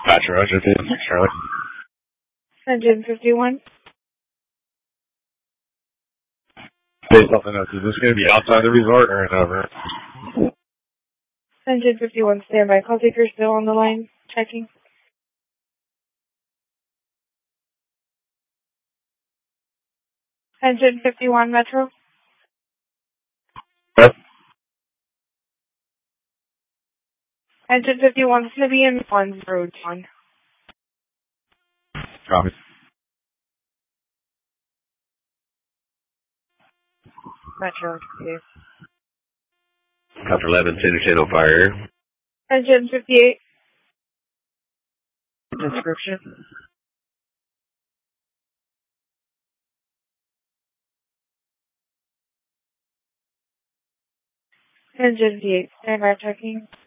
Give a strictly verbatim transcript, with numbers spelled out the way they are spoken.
Gotcha, Roger. Charlie. Engine fifty-one. Say something else. Is this going to be outside the resort or an over? Engine fifty-one, standby. Call taker still on the line. Checking. Engine fifty-one, Metro. Yep. Engine fifty-one, is going to be in one zero one. Copy. Metro, two. Copper eleven, Center Channel Fire. Engine fifty-eight. Description. Engine fifty-eight, standby checking.